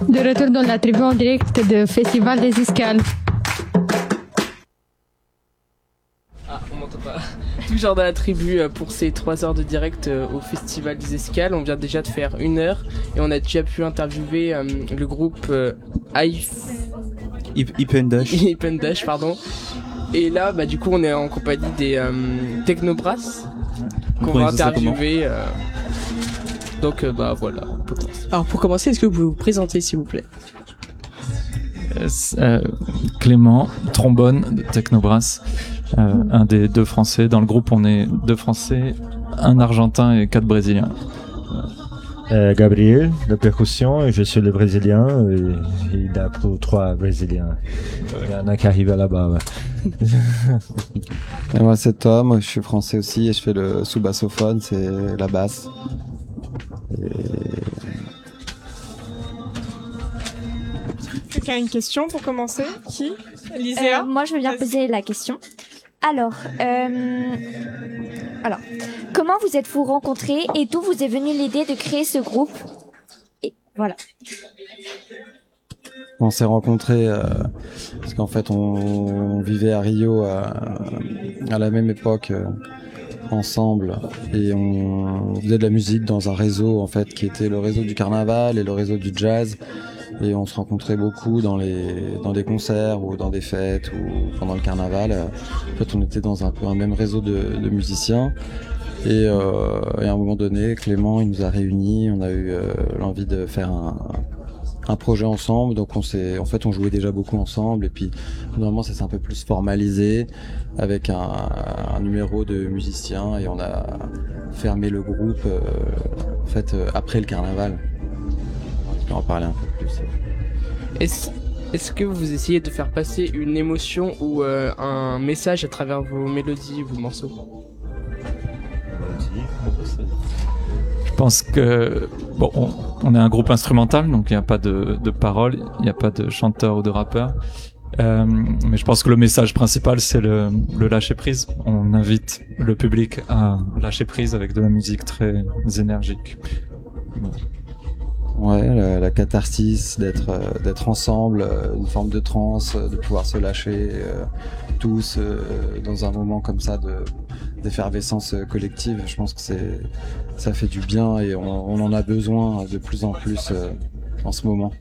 De retour dans la tribu en direct du Festival des Escales. Ah, on m'entend pas. Toujours dans la tribu pour ces 3 heures de direct au Festival des Escales. On vient déjà de faire 1 heure et on a déjà pu interviewer le groupe Ipendash, pardon. Et là, bah, du coup, on est en compagnie des Technobrass qu'on va interviewer. Donc, bah voilà. Alors, pour commencer, est-ce que vous pouvez vous présenter, s'il vous plaît? Clément, trombone de Technobrass, un des 2 Français. Dans le groupe, on est 2 Français, 1 Argentin et 4 Brésiliens. Gabriel, de percussion, et je suis le Brésilien, et il y a 3 Brésiliens. Il y en a qui arrivent là-bas. Ouais. Et moi c'est Tom, je suis français aussi et je fais le sous-bassophone, c'est la basse. Quelqu'un a une question pour commencer? Qui? Lisea? Moi, je veux bien poser la question. Alors, comment vous êtes-vous rencontrés et d'où vous est venue l'idée de créer ce groupe? Et voilà. On s'est rencontrés parce qu'en fait on vivait à Rio à la même époque ensemble et on faisait de la musique dans un réseau en fait qui était le réseau du carnaval et le réseau du jazz. Et on se rencontrait beaucoup dans des concerts ou dans des fêtes ou pendant le carnaval. En fait, on était dans un peu un même réseau de musiciens. Et à un moment donné, Clément, il nous a réunis. On a eu l'envie de faire un projet ensemble. Donc on jouait déjà beaucoup ensemble. Et puis, normalement, ça s'est un peu plus formalisé avec un numéro de musiciens. Et on a fermé le groupe après le carnaval. On va en parler un peu plus. Est-ce que vous essayez de faire passer une émotion ou un message à travers vos mélodies, vos morceaux? Je pense que on est un groupe instrumental, donc il n'y a pas de paroles, il n'y a pas de chanteur ou de rappeur. Mais je pense que le message principal, c'est le lâcher prise. On invite le public à lâcher prise avec de la musique très énergique. Bon. Ouais, la catharsis d'être ensemble, une forme de transe, de pouvoir se lâcher tous dans un moment comme ça d'effervescence collective. Je pense que ça fait du bien et on en a besoin de plus en plus en ce moment.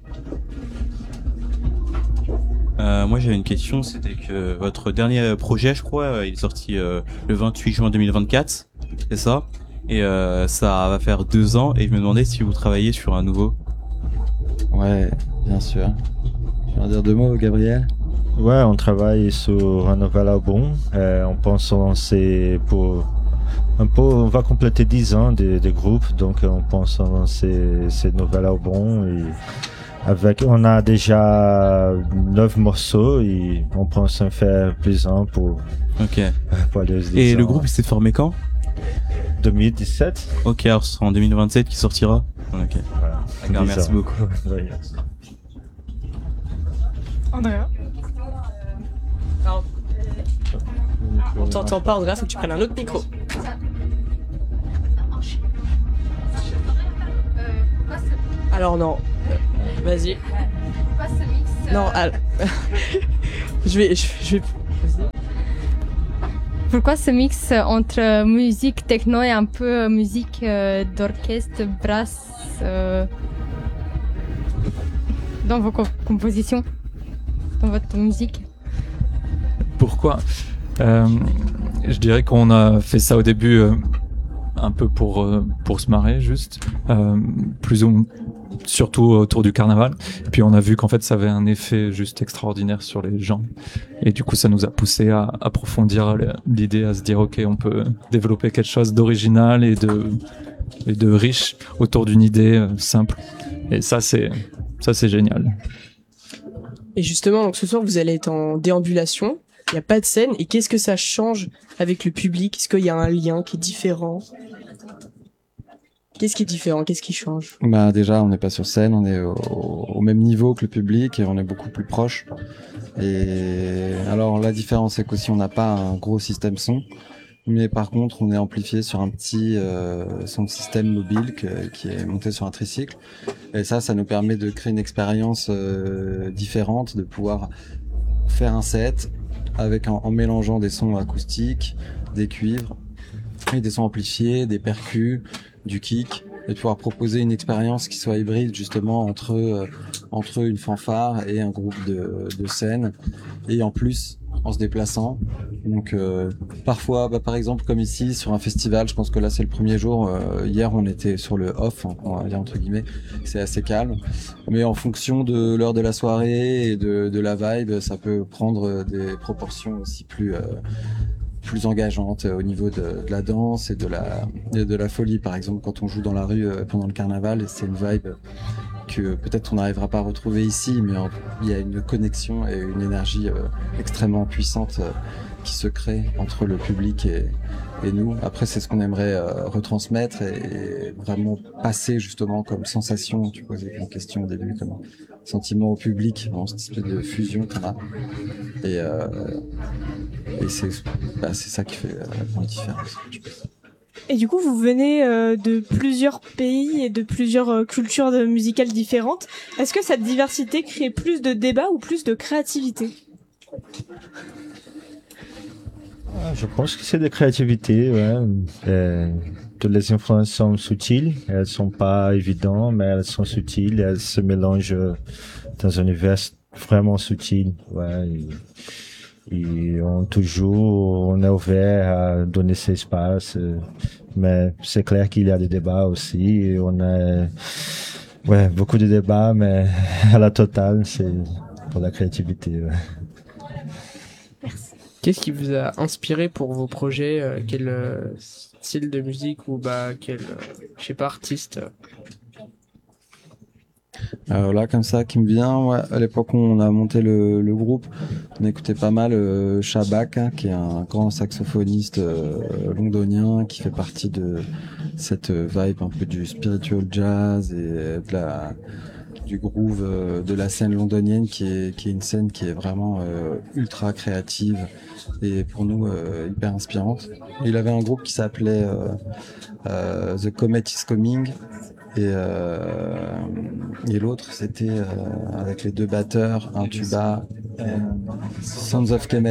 Moi j'avais une question, c'était que votre dernier projet, je crois, il est sorti le 28 juin 2024, c'est ça? Et ça va faire 2 ans et je me demandais si vous travaillez sur un nouveau. Ouais, bien sûr. Tu veux dire 2 mots, Gabriel? Ouais, on travaille sur un nouvel album. On pense lancer on va compléter 10 ans de groupe, donc on pense lancer ce nouvel album. Et on a déjà 9 morceaux et on pense en faire plus un pour aller aux 10 Et ans. le groupe il s'est formé quand? 2017. Ok, alors c'est en 2027 qui sortira. Ok. Voilà. D'accord, merci beaucoup. Andrea? Alors, on t'entend pas, Andrea, faut que tu prennes un autre micro. Alors non, vas-y. Non, je vais. Vas-y. Pourquoi ce mix entre musique techno et un peu musique d'orchestre, brass dans vos compositions, dans votre musique? Pourquoi? Je dirais qu'on a fait ça au début un peu pour se marrer juste, surtout autour du carnaval. Et puis on a vu qu'en fait ça avait un effet juste extraordinaire sur les gens. Et du coup ça nous a poussé à approfondir l'idée, à se dire ok, on peut développer quelque chose d'original et de riche autour d'une idée simple. Et ça c'est génial. Et justement, donc ce soir vous allez être en déambulation. Il n'y a pas de scène. Et qu'est-ce que ça change avec le public? Est-ce qu'il y a un lien qui est différent? Qu'est-ce qui est différent? Qu'est-ce qui change? Bah déjà, on n'est pas sur scène, on est au même niveau que le public et on est beaucoup plus proche. Et alors la différence, c'est qu'aussi on n'a pas un gros système son. Mais par contre, on est amplifié sur un petit sound system mobile qui est monté sur un tricycle. Et ça nous permet de créer une expérience différente, de pouvoir faire un set avec en mélangeant des sons acoustiques, des cuivres, et des sons amplifiés, des percus, du kick, et de pouvoir proposer une expérience qui soit hybride justement entre une fanfare et un groupe de scène, et en plus en se déplaçant. Donc parfois, par exemple comme ici sur un festival, je pense que là c'est le premier jour, hier on était sur le off, on va dire entre guillemets, c'est assez calme, mais en fonction de l'heure de la soirée et de la vibe, ça peut prendre des proportions aussi plus engageantes au niveau de la danse et de la folie. Par exemple, quand on joue dans la rue pendant le carnaval, c'est une vibe que peut-être on n'arrivera pas à retrouver ici, mais il y a une connexion et une énergie extrêmement puissante qui se crée entre le public et nous. Après, c'est ce qu'on aimerait retransmettre et vraiment passer justement comme sensation. Tu posais une question au début, comme sentiment au public, dans cette espèce de fusion qu'on a. Et c'est ça qui fait la grande différence, je pense. Et du coup, vous venez de plusieurs pays et de plusieurs cultures musicales différentes. Est-ce que cette diversité crée plus de débats ou plus de créativité ? Je pense que c'est de créativité, ouais. Toutes les influences sont subtiles, elles sont pas évidentes, mais elles sont subtiles, elles se mélangent dans un univers vraiment subtil, ouais. Et on est ouvert à donner cet espace, mais c'est clair qu'il y a des débats aussi, et on a, beaucoup de débats, mais à la totale, c'est pour la créativité, ouais. Qu'est-ce qui vous a inspiré pour vos projets? Quel style de musique ou quel, je sais pas, artiste? Là, comme ça, qui me vient, ouais, à l'époque où on a monté le groupe, on écoutait pas mal Shabak, hein, qui est un grand saxophoniste londonien qui fait partie de cette vibe un peu du spiritual jazz et du groove de la scène londonienne qui est une scène qui est vraiment ultra créative et pour nous hyper inspirante. Il avait un groupe qui s'appelait The Comet is Coming et l'autre c'était avec les deux batteurs, un tuba, Sons of Kemet.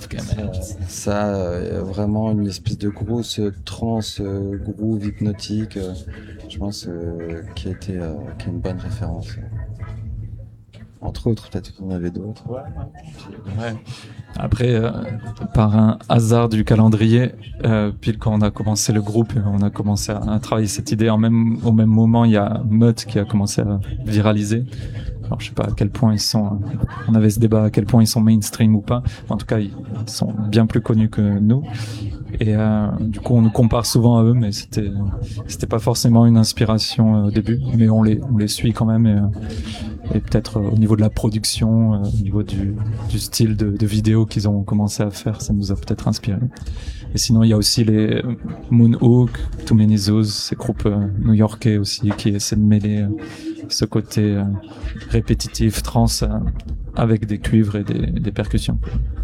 Ça vraiment une espèce de grosse trance groove hypnotique, je pense qui est une bonne référence. Entre autres, peut-être qu'il y en avait d'autres. Ouais. Après, par un hasard du calendrier, pile quand on a commencé le groupe, on a commencé à travailler cette idée au même moment, il y a Mutt qui a commencé à viraliser. Alors je sais pas à quel point on avait ce débat à quel point ils sont mainstream ou pas. En tout cas, ils sont bien plus connus que nous. Et du coup, on nous compare souvent à eux, mais c'était pas forcément une inspiration au début, mais on les suit quand même et peut-être au niveau de la production, au niveau du style de vidéo qu'ils ont commencé à faire, ça nous a peut-être inspiré. Et sinon, il y a aussi les Moonhawk, Too Many Zoos, ces groupes new-yorkais aussi qui essaient de mêler ce côté répétitif, trance, avec des cuivres et des percussions.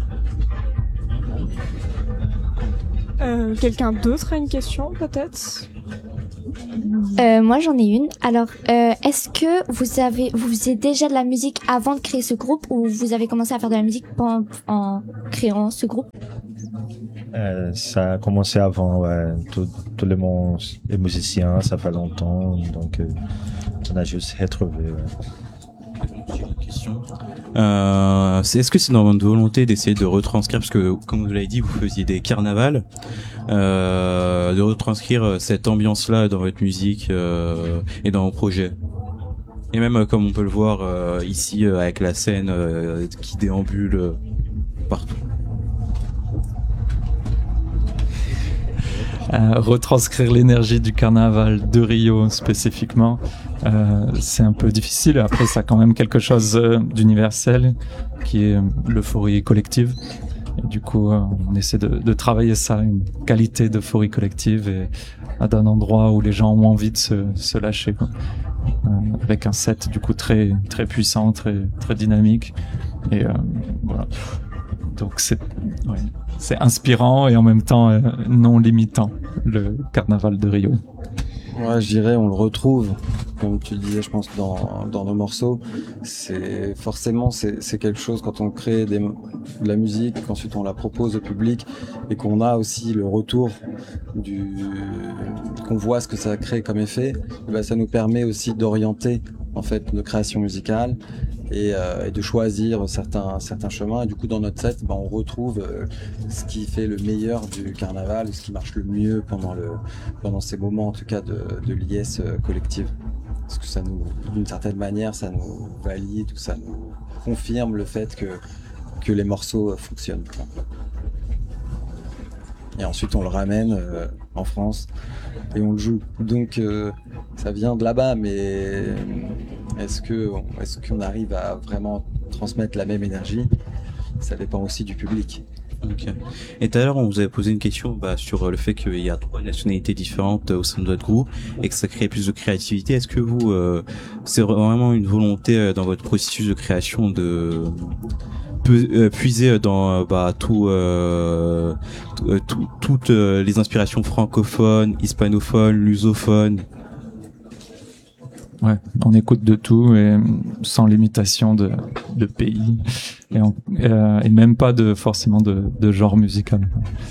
Quelqu'un d'autre a une question, peut-être? Moi, j'en ai une. Alors, est-ce que vous faisiez déjà de la musique avant de créer ce groupe ou vous avez commencé à faire de la musique en créant ce groupe? Ça a commencé avant, ouais. Tout le monde est musicien, ça fait longtemps, donc on a juste retrouvé. Ouais. J'ai une question. Est-ce que c'est dans votre volonté d'essayer de retranscrire, parce que comme vous l'avez dit, vous faisiez des carnavals, de retranscrire cette ambiance-là dans votre musique et dans vos projets? Et même comme on peut le voir ici avec la scène qui déambule partout. Retranscrire l'énergie du carnaval de Rio spécifiquement, c'est un peu difficile. Après, ça a quand même quelque chose d'universel qui est l'euphorie collective. Et du coup, on essaie de travailler ça, une qualité d'euphorie collective et d'un endroit où les gens ont envie de se lâcher, quoi. Avec un set du coup très très puissant, très très dynamique et voilà. Donc c'est inspirant et en même temps non limitant, le carnaval de Rio. Ouais, je dirais, on le retrouve, comme tu le disais, je pense, dans nos morceaux. C'est forcément, c'est quelque chose quand on crée de la musique, qu'ensuite on la propose au public et qu'on a aussi le retour qu'on voit ce que ça crée comme effet. Et ben, ça nous permet aussi d'orienter en fait nos créations musicales et de choisir certains chemins. Et du coup, dans notre set, ben, on retrouve ce qui fait le meilleur du carnaval, ce qui marche le mieux pendant ces moments, en tout cas, de liesse collective. Parce que ça nous, d'une certaine manière, ça nous valide, ou ça nous confirme le fait que les morceaux fonctionnent. Et ensuite, on le ramène en France et on le joue. Donc, ça vient de là-bas, mais est-ce qu'on arrive à vraiment transmettre la même énergie? Ça dépend aussi du public. Ok. Et tout à l'heure, on vous avait posé une question sur le fait qu'il y a 3 nationalités différentes au sein de votre groupe et que ça crée plus de créativité. Est-ce que vous, c'est vraiment une volonté dans votre processus de création de puiser dans toutes les inspirations francophones, hispanophones, lusophones? Ouais, on écoute de tout et sans limitation de pays et même pas forcément de genre musical.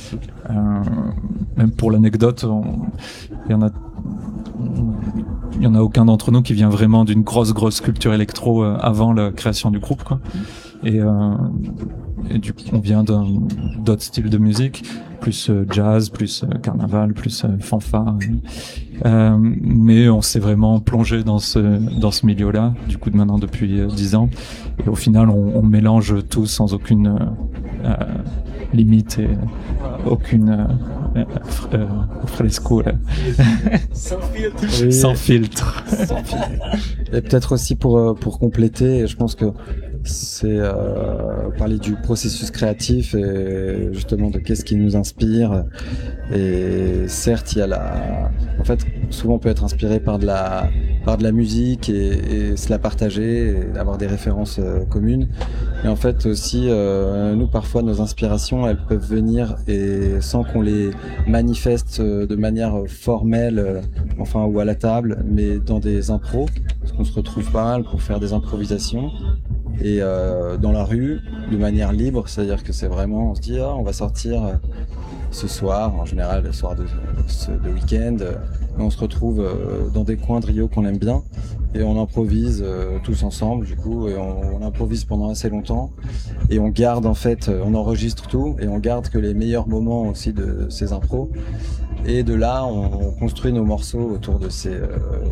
Même pour l'anecdote, il y en a aucun d'entre nous qui vient vraiment d'une grosse culture électro avant la création du groupe, quoi. Et du coup, on vient d'autres styles de musique, plus jazz, plus carnaval, plus fanfare. Mais on s'est vraiment plongé dans ce milieu-là, du coup, maintenant depuis 10 ans. Et au final, on mélange tout sans aucune limite et aucune fresco. Sans filtre. Oui. Sans filtre. Et peut-être aussi pour compléter, je pense que c'est parler du processus créatif et justement de qu'est-ce qui nous inspire. Et certes, il y a en fait, souvent on peut être inspiré par de la musique et se la partager et avoir des références communes. Et en fait aussi, nous parfois nos inspirations, elles peuvent venir et sans qu'on les manifeste de manière formelle, enfin ou à la table, mais dans des impros, parce qu'on se retrouve pas mal pour faire des improvisations. Et dans la rue, de manière libre, c'est-à-dire que c'est vraiment, on se dit, on va sortir ce soir, en général le soir de week-end, on se retrouve dans des coins de Rio qu'on aime bien, et on improvise tous ensemble, du coup, et on improvise pendant assez longtemps, et on garde en fait, on enregistre tout, et on garde que les meilleurs moments aussi de ces impros. Et de là, on construit nos morceaux autour de ces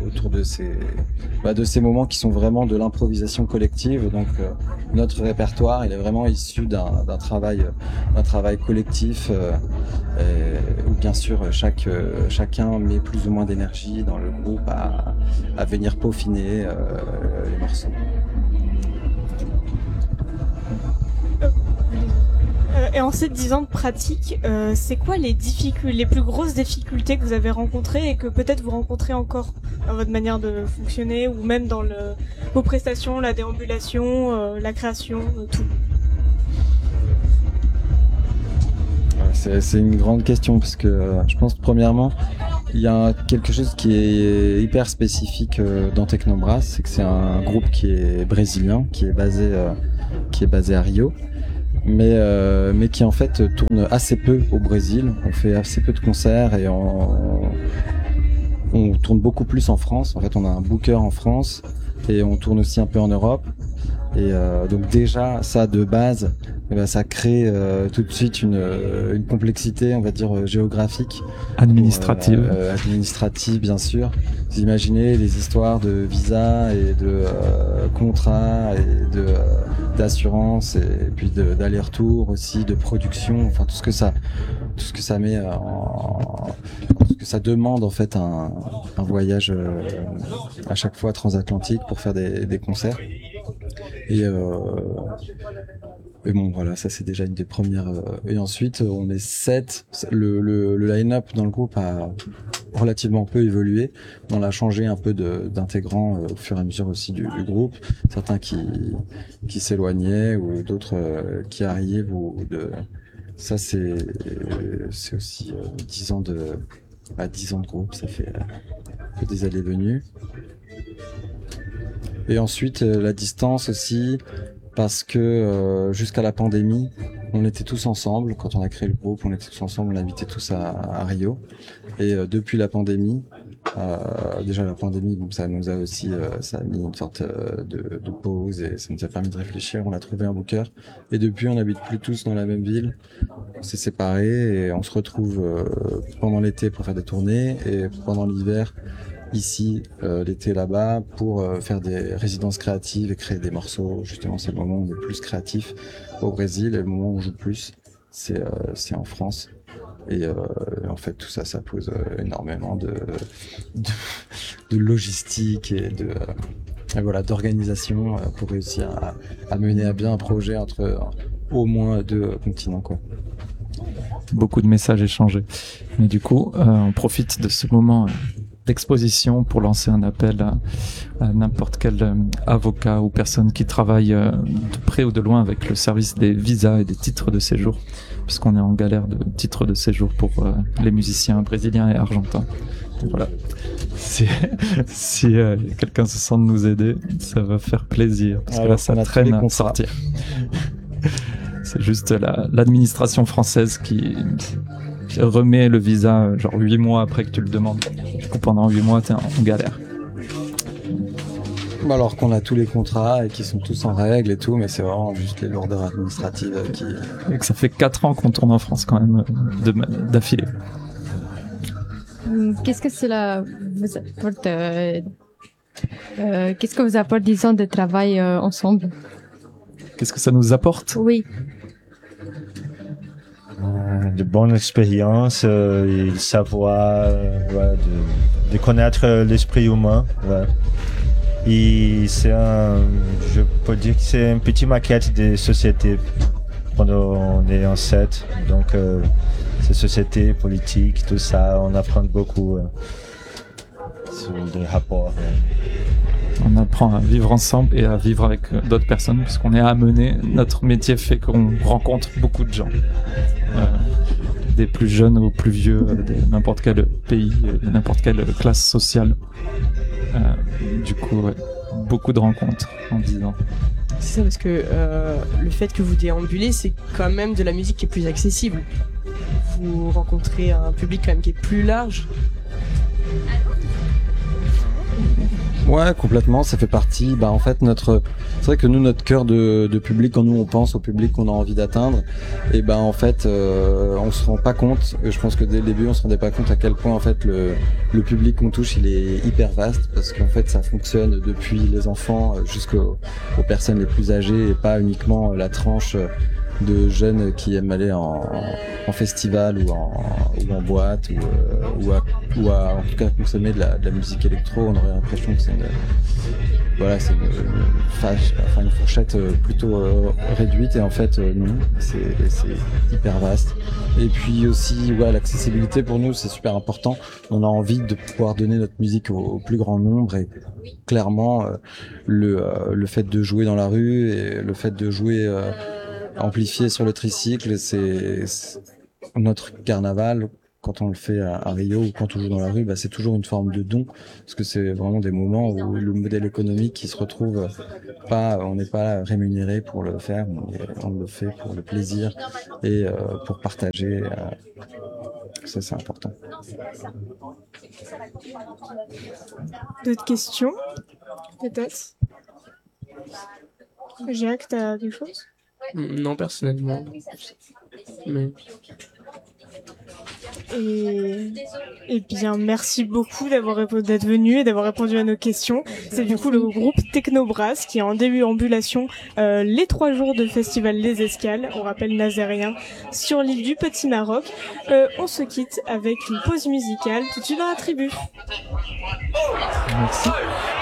moments qui sont vraiment de l'improvisation collective. Donc notre répertoire, il est vraiment issu d'un travail collectif où bien sûr chacun met plus ou moins d'énergie dans le groupe à venir peaufiner les morceaux. Et en ces 10 ans de pratique, c'est quoi les plus grosses difficultés que vous avez rencontrées et que peut-être vous rencontrez encore dans votre manière de fonctionner ou même dans vos prestations, la déambulation, la création, tout? C'est une grande question parce que je pense que premièrement, il y a quelque chose qui est hyper spécifique dans Technobrass, c'est que c'est un groupe qui est brésilien, qui est basé à Rio. Mais qui en fait tourne assez peu au Brésil. On fait assez peu de concerts et on tourne beaucoup plus en France. En fait, on a un booker en France et on tourne aussi un peu en Europe. Et donc déjà, ça de base, ça crée tout de suite une complexité, on va dire géographique, administrative, bien sûr. Vous imaginez les histoires de visa et de contrats et d'assurance et puis d'aller-retour aussi, de production, enfin tout ce que ça met ce que ça demande en fait un voyage à chaque fois transatlantique pour faire des concerts. Et bon voilà, ça c'est déjà une des premières. Et ensuite on est 7. Le line-up dans le groupe relativement peu évolué. On l'a changé un peu d'intégrants au fur et à mesure aussi du groupe. Certains qui s'éloignaient ou d'autres qui arrivent ça c'est aussi 10 ans de 10 ans de groupe, ça fait des allées-venues. Et ensuite la distance aussi, parce que jusqu'à la pandémie, on était tous ensemble. Quand on a créé le groupe, on était tous ensemble, on habitait tous à Rio. Et depuis la pandémie, déjà la pandémie, donc ça nous a aussi, ça a mis une sorte de pause et ça nous a permis de réfléchir. On a trouvé un booker et depuis, on n'habite plus tous dans la même ville. On s'est séparés et on se retrouve pendant l'été pour faire des tournées et pendant l'hiver ici, l'été là-bas, pour faire des résidences créatives et créer des morceaux. Justement, c'est le moment où on est plus créatif au Brésil et le moment où on joue plus, c'est en France. Et en fait, tout ça, ça pose énormément de logistique et voilà, d'organisation pour réussir à mener à bien un projet entre au moins 2 continents, quoi. Beaucoup de messages échangés. Mais du coup, on profite de ce moment d'exposition pour lancer un appel à n'importe quel avocat ou personne qui travaille de près ou de loin avec le service des visas et des titres de séjour, puisqu'on est en galère de titres de séjour pour les musiciens brésiliens et argentins. Et voilà. Si quelqu'un se sent de nous aider, ça va faire plaisir, parce que là, ça traîne à sortir. C'est juste l'administration française qui remet le visa genre 8 mois après que tu le demandes. Du coup, pendant 8 mois, t'es en galère. Alors qu'on a tous les contrats et qu'ils sont tous en règle et tout, mais c'est vraiment juste les lourdeurs administratives qui... Et que ça fait 4 ans qu'on tourne en France quand même, d'affilée. Qu'est-ce que cela vous apporte qu'est-ce que vous apporte 10 ans de travail ensemble? Qu'est-ce que ça nous apporte? Oui. De bonnes expériences, et le savoir, de connaître l'esprit humain. Ouais. Et je peux dire que c'est une petite maquette des sociétés quand on est en set. Donc, ces sociétés politiques, tout ça, on apprend beaucoup sur les rapports. On apprend à vivre ensemble et à vivre avec d'autres personnes, puisqu'on est amené. Notre métier fait qu'on rencontre beaucoup de gens, des plus jeunes aux plus vieux, de n'importe quel pays, de n'importe quelle classe sociale. Du coup, ouais, beaucoup de rencontres en 10 ans. C'est ça, parce que le fait que vous déambulez, c'est quand même de la musique qui est plus accessible. Vous rencontrez un public quand même qui est plus large. Ouais, complètement, ça fait partie. En fait, c'est vrai que nous, notre cœur de public, quand nous on pense au public qu'on a envie d'atteindre, et en fait, on se rend pas compte. Je pense que dès le début, on se rendait pas compte à quel point en fait le public qu'on touche, il est hyper vaste, parce qu'en fait, ça fonctionne depuis les enfants jusqu'aux personnes les plus âgées, et pas uniquement la tranche de jeunes qui aiment aller en festival ou en boîte ou à en tout cas consommer de la musique électro. On aurait l'impression que c'est une fourchette plutôt réduite, et en fait non, c'est hyper vaste. Et puis aussi l'accessibilité pour nous, c'est super important. On a envie de pouvoir donner notre musique au plus grand nombre, et clairement le fait de jouer dans la rue et le fait de jouer amplifié sur le tricycle, c'est notre carnaval. Quand on le fait à Rio ou quand on joue dans la rue, c'est toujours une forme de don, parce que c'est vraiment des moments où le modèle économique qui se retrouve on n'est pas rémunéré pour le faire, on le fait pour le plaisir et pour partager. Ça, c'est important. D'autres questions, peut-être? Jacques, t'as quelque chose? Non, personnellement. Mais... Et bien, merci beaucoup d'être venu et d'avoir répondu à nos questions. C'est du coup le groupe Technobrass qui est en déambulation les 3 jours de festival Les Escales, on rappelle Nazérien, sur l'île du Petit Maroc. On se quitte avec une pause musicale tout de suite dans la tribu. Merci.